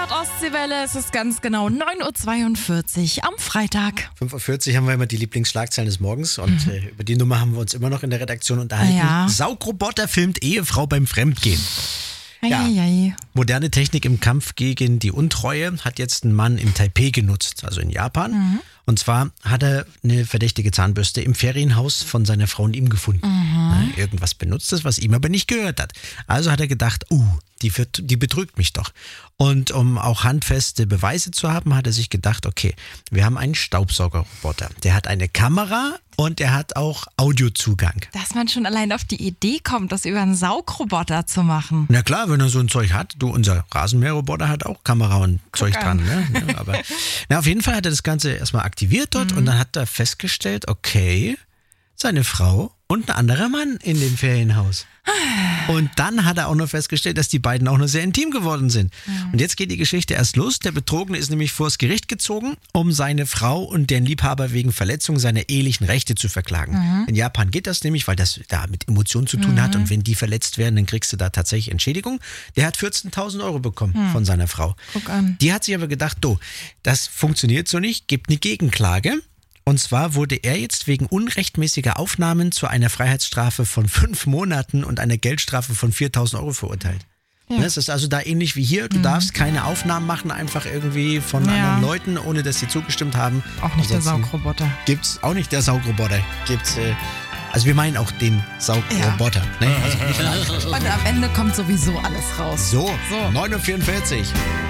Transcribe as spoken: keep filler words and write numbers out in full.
hört Ostseewelle, es ist ganz genau neun Uhr zweiundvierzig am Freitag. fünf Uhr vierzig haben wir immer die Lieblingsschlagzeilen des Morgens und mhm. äh, über die Nummer haben wir uns immer noch in der Redaktion unterhalten. Ja. Saugroboter filmt Ehefrau beim Fremdgehen. Ja, Eieiei. moderne Technik im Kampf gegen die Untreue hat jetzt ein Mann in Taipei genutzt, also in Japan. Mhm. Und zwar hat er eine verdächtige Zahnbürste im Ferienhaus von seiner Frau und ihm gefunden. Mhm. Ja, irgendwas Benutztes, was ihm aber nicht gehört hat. Also hat er gedacht, uh, die, wird, die betrügt mich doch. Und um auch handfeste Beweise zu haben, hat er sich gedacht, okay, wir haben einen Staubsaugerroboter. Der hat eine Kamera und er hat auch Audiozugang. Dass man schon allein auf die Idee kommt, das über einen Saugroboter zu machen. Na klar, wenn er so ein Zeug hat. Du, unser Rasenmäherroboter hat auch Kamera und Guck Zeug an. dran. Ne? Ja, aber, na, auf jeden Fall hat er das Ganze erstmal aktiviert dort mhm. und dann hat er festgestellt, okay, seine Frau und ein anderer Mann in dem Ferienhaus. Und dann hat er auch noch festgestellt, dass die beiden auch noch sehr intim geworden sind. Mhm. Und jetzt geht die Geschichte erst los. Der Betrogene ist nämlich vors Gericht gezogen, um seine Frau und deren Liebhaber wegen Verletzung seiner ehelichen Rechte zu verklagen. Mhm. In Japan geht das nämlich, weil das da mit Emotionen zu tun mhm. hat. Und wenn die verletzt werden, dann kriegst du da tatsächlich Entschädigung. Der hat vierzehntausend Euro bekommen mhm. von seiner Frau. Guck an. Die hat sich aber gedacht, du, das funktioniert so nicht, gibt eine Gegenklage. Und zwar wurde er jetzt wegen unrechtmäßiger Aufnahmen zu einer Freiheitsstrafe von fünf Monaten und einer Geldstrafe von viertausend Euro verurteilt. Ja. Es ist also da ähnlich wie hier. Du mhm. darfst keine Aufnahmen machen, einfach irgendwie von ja. anderen Leuten, ohne dass sie zugestimmt haben. Auch nicht Ansonsten der Saugroboter. Gibt's auch nicht der Saugroboter. Gibt's, äh, also wir meinen auch den Saugroboter. Ja. Ne? Also nicht und am Ende kommt sowieso alles raus. So, so. neun Uhr vierundvierzig.